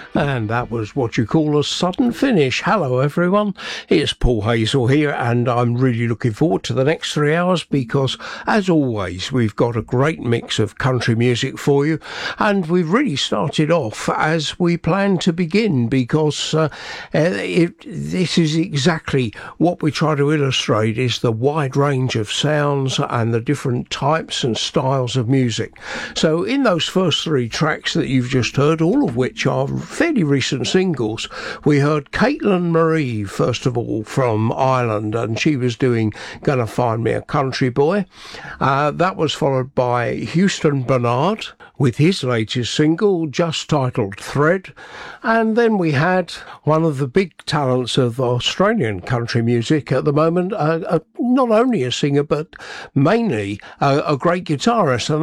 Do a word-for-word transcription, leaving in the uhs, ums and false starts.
And that was what you call a sudden finish. Hello everyone, it's Paul Hazel here, and I'm really looking forward to the next three hours because, as always, we've got a great mix of country music for you, and we've really started off as we plan to begin because uh, it, this is exactly what we try to illustrate, is the wide range of sounds and the different types and styles of music. So in those first three tracks that you've just heard, all of which are fairly recent singles, we heard Caitlin Marie, first of all, from Ireland, and she was doing Gonna Find Me a Country Boy. Uh, that was followed by Houston Bernard with his latest single, just titled Thread. And then we had one of the big talents of Australian country music at the moment, uh, uh, not only a singer, but mainly uh, a great guitarist. And